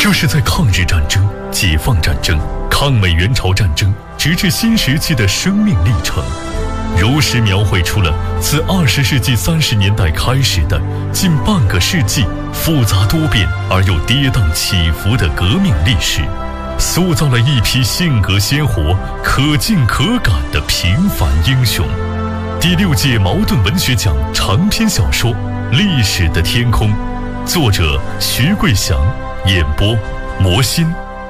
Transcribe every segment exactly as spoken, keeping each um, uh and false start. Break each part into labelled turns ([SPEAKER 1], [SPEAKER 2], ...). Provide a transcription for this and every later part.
[SPEAKER 1] 这是在抗日战争、解放战争、抗美援朝战争直至新石器的生命历程，如实描绘出了自二十世纪三十年代开始的近半个世纪复杂多变而又跌宕起伏的革命历史，塑造了一批性格鲜活、可敬可感的平凡英雄。第六届茅盾文学奖长篇小说《历史的天空》，作者徐桂祥，演播魔心。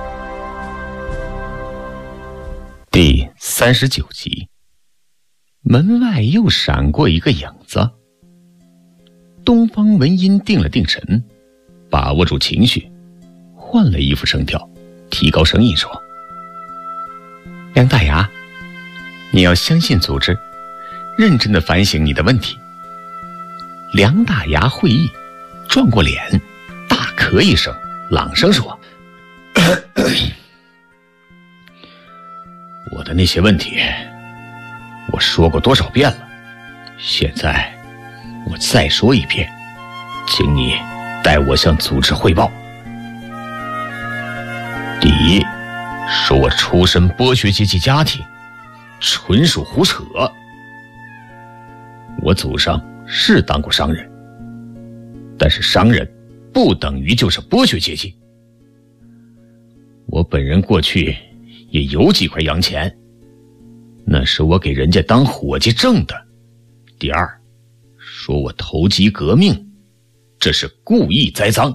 [SPEAKER 2] 第三十九集，门外又闪过一个影子。东方文音定了定神，把握住情绪，换了一副声调，提高声音说：梁大牙，你要相信组织，认真地反省你的问题。梁大牙会意，转过脸，大咳一声，朗声说：我的那些问题我说过多少遍了，现在我再说一遍，请你代我向组织汇报。第一，说我出身剥削阶级家庭，纯属胡扯。我祖上是当过商人，但是商人不等于就是剥削阶级。我本人过去也有几块洋钱，那是我给人家当伙计挣的。第二，说我投机革命，这是故意栽赃。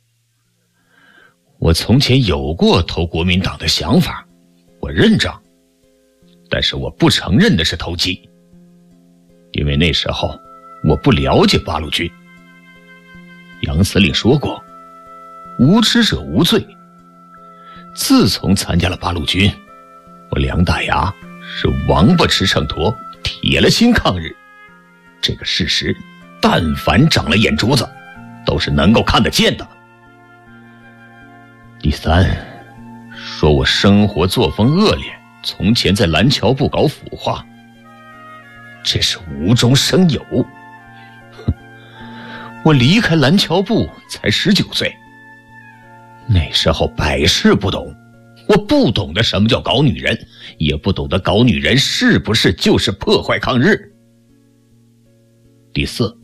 [SPEAKER 2] 我从前有过投国民党的想法，我认账，但是我不承认的是投机，因为那时候我不了解八路军。杨司令说过，无知者无罪。自从参加了八路军，我梁大牙是王八吃秤砣，铁了心抗日。这个事实，但凡长了眼珠子，都是能够看得见的。第三，说我生活作风恶劣，从前在蓝桥部搞腐化，这是无中生有。哼，我离开蓝桥部才十九岁，那时候百事不懂，我不懂得什么叫搞女人，也不懂得搞女人是不是就是破坏抗日。第四，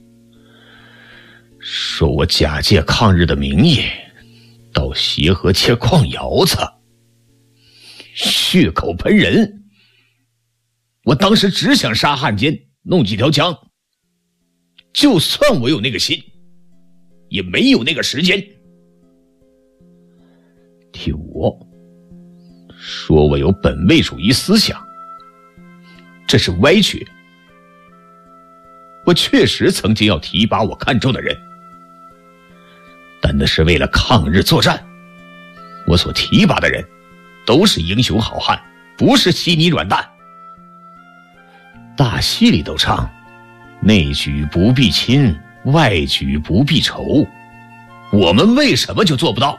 [SPEAKER 2] 说我假借抗日的名义到协和切矿窑子，血口喷人。我当时只想杀汉奸，弄几条枪，就算我有那个心，也没有那个时间。第五，说我有本位主义思想，这是歪曲。我确实曾经要提拔我看中的人，但那是为了抗日作战，我所提拔的人都是英雄好汉，不是稀泥软蛋。大戏里都唱，内举不避亲，外举不避仇，我们为什么就做不到？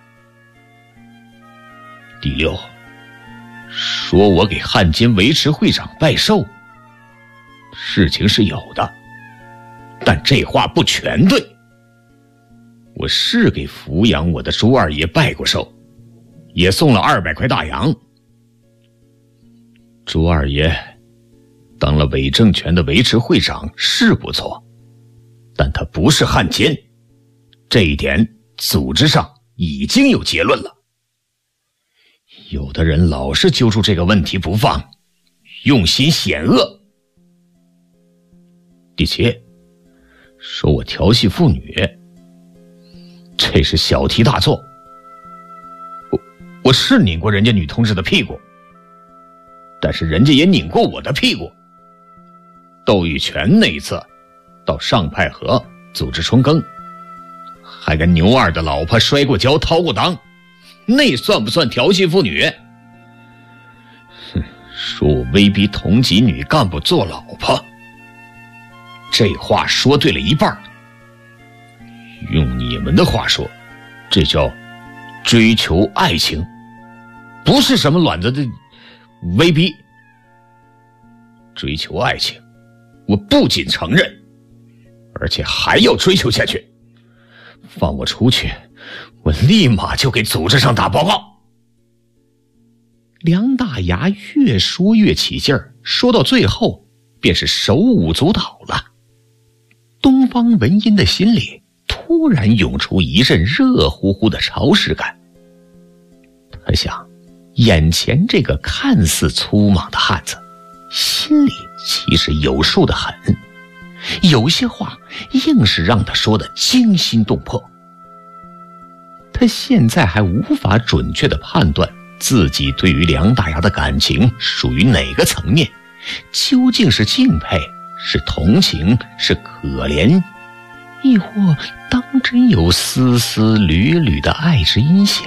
[SPEAKER 2] 第六，说我给汉奸维持会长拜寿，事情是有的，但这话不全对。我是给抚养我的朱二爷拜过寿，也送了二百块大洋。朱二爷当了伪政权的维持会长是不错，但他不是汉奸，这一点组织上已经有结论了。有的人老是揪住这个问题不放，用心险恶。第七，说我调戏妇女，这是小题大做。我我是拧过人家女同志的屁股，但是人家也拧过我的屁股。窦玉泉那一次到上派河组织春耕，还跟牛二的老婆摔过跤掏过裆，那算不算调戏妇女？哼，说我威逼同级女干部做老婆，这话说对了一半。用你们的话说，这叫追求爱情，不是什么卵子的威逼。追求爱情，我不仅承认，而且还要追求下去。放我出去， 我立马就给组织上打报告。梁大牙越说越起劲儿，说到最后便是手舞足蹈了。东方文音的心里突然涌出一阵热乎乎的潮湿感。他想，眼前这个看似粗莽的汉子，心里其实有数得很，有些话硬是让他说得惊心动魄。他现在还无法准确地判断自己对于梁大牙的感情属于哪个层面，究竟是敬佩，是同情，是可怜，亦或当真有丝丝缕缕的爱之阴险。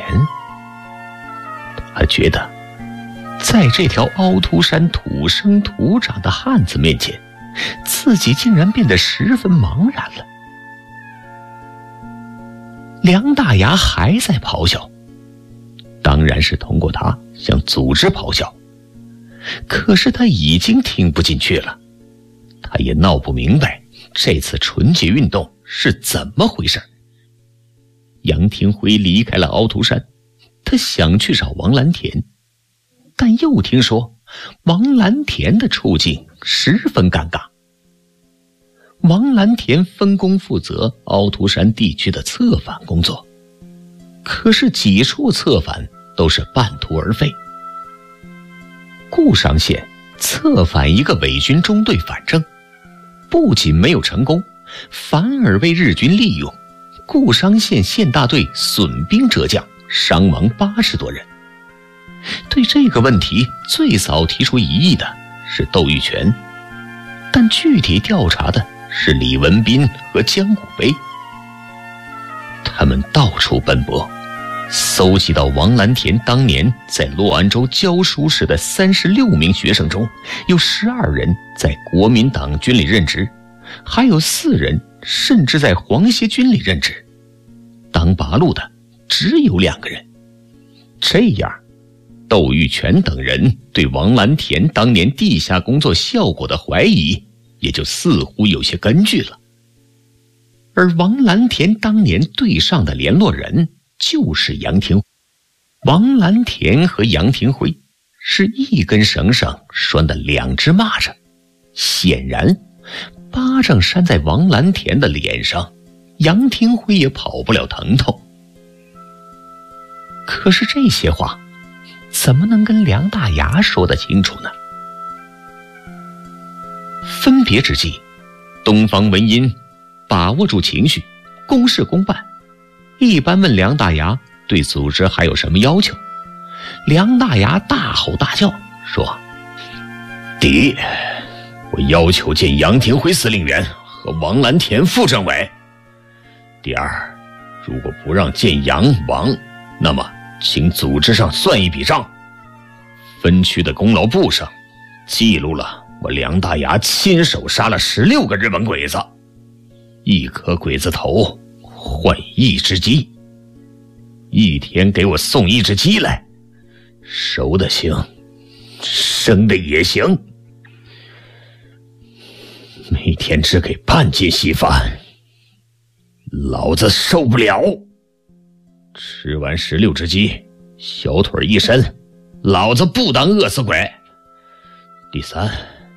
[SPEAKER 2] 他觉得在这条凹凸山土生土长的汉子面前，自己竟然变得十分茫然了。梁大牙还在咆哮，当然是通过他向组织咆哮，可是他已经听不进去了。他也闹不明白这次纯洁运动是怎么回事。杨廷辉离开了凹凸山，他想去找王蓝田，但又听说王蓝田的处境十分尴尬。王蓝田分工负责凹凸山地区的策反工作，可是几处策反都是半途而废。固商县策反一个伪军中队反正，不仅没有成功，反而被日军利用，固商县县大队损兵折将，伤亡八十多人。对这个问题最早提出异议的是窦玉泉，但具体调查的是李文斌和江古碑。他们到处奔波，搜集到王蓝田当年在洛安州教书时的三十六名学生中，有十二人在国民党军里任职，还有四人甚至在皇协军里任职，当八路的只有两个人。这样，窦玉泉等人对王蓝田当年地下工作效果的怀疑也就似乎有些根据了。而王蓝田当年对上的联络人就是杨廷辉。王蓝田和杨廷辉是一根绳上拴的两只蚂蚱，显然巴掌扇在王蓝田的脸上，杨廷辉也跑不了疼痛。可是这些话怎么能跟梁大牙说得清楚呢？分别之际，东方文音把握住情绪，公事公办，一般问梁大牙对组织还有什么要求。梁大牙大吼大叫说：第一，我要求见杨廷辉司令员和王蓝田副政委。第二，如果不让见杨王，那么请组织上算一笔账。分区的功劳簿上记录了我梁大牙亲手杀了十六个日本鬼子，一颗鬼子头换一只鸡，一天给我送一只鸡来，熟的行，生的也行，每天只给半斤稀饭，老子受不了。吃完十六只鸡，小腿一伸，老子不当饿死鬼。第三，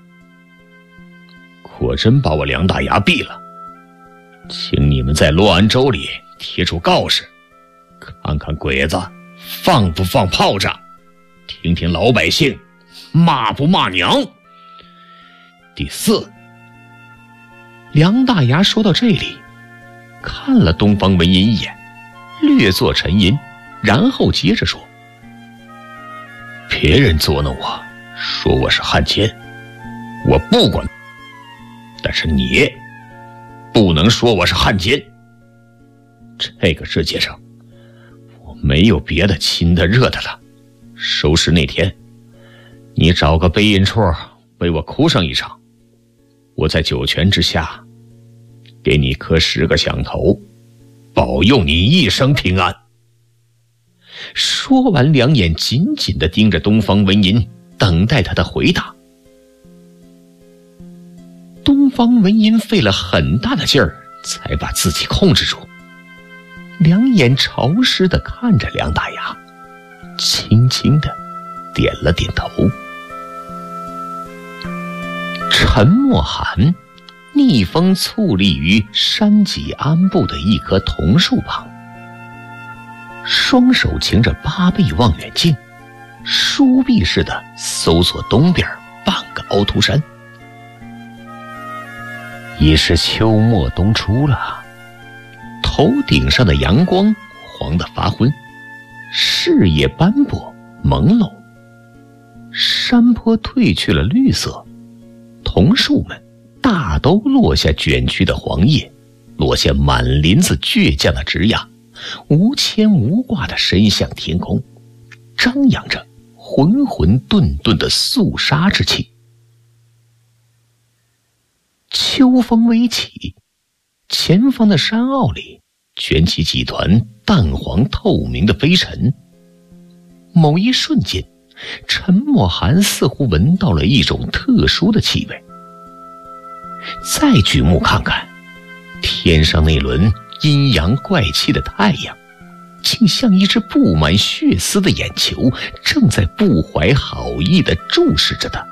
[SPEAKER 2] 果真把我梁大牙毙了，请你们在洛安州里贴出告示，看看鬼子放不放炮仗，听听老百姓骂不骂娘。第四，梁大牙说到这里，看了东方文音一眼，略作沉吟，然后接着说：别人捉弄我，说我是汉奸，我不管，但是你不能说我是汉奸。这个世界上我没有别的亲的热的了，收拾那天你找个悲音处为我哭上一场，我在九泉之下给你磕十个响头，保佑你一生平安。说完，两眼紧紧地盯着东方文音，等待他的回答。东方文音费了很大的劲儿才把自己控制住， 两眼潮湿地看着梁大牙，轻轻地点了点头。陈默涵逆风矗立于山脊鞍部的一棵桐树旁，双手擎着八倍望远镜，疏臂似的搜索东边半个凹凸山。已是秋末冬初了，头顶上的阳光黄得发昏，视野斑驳朦胧。山坡褪去了绿色，桐树们大都落下卷曲的黄叶，落下满林子倔强的枝桠，无牵无挂地伸向天空，张扬着浑浑沌沌的肃杀之气。秋风微起，前方的山坳里卷起几团淡黄透明的飞尘。某一瞬间，陈默涵似乎闻到了一种特殊的气味。再举目看看，天上那轮阴阳怪气的太阳，竟像一只布满血丝的眼球，正在不怀好意地注视着他。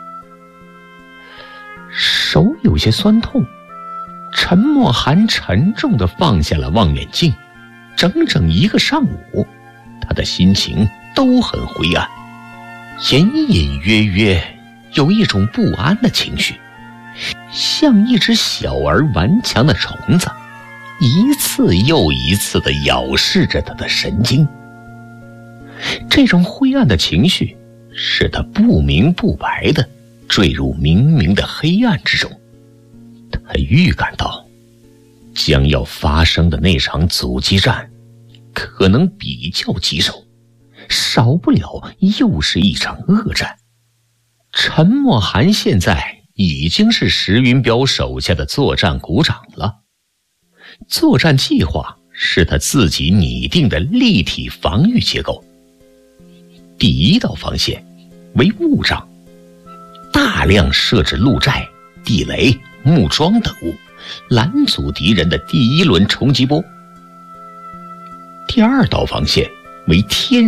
[SPEAKER 2] 手有些酸痛，陈默涵沉重地放下了望远镜。整整一个上午，他的心情都很灰暗，隐隐约约有一种不安的情绪，像一只小而顽强的虫子，一次又一次地咬噬着他的神经。这种灰暗的情绪使他不明不白地坠入明明的黑暗之中。他预感到将要发生的那场阻击战可能比较棘手，少不了又是一场恶战。陈默涵现在已经是石云彪手下的作战股长了，作战计划是他自己拟定的立体防御结构。第一道防线为雾障，大量设置路寨、地雷、木桩等物，拦阻敌人的第一轮冲击波。第二道防线为天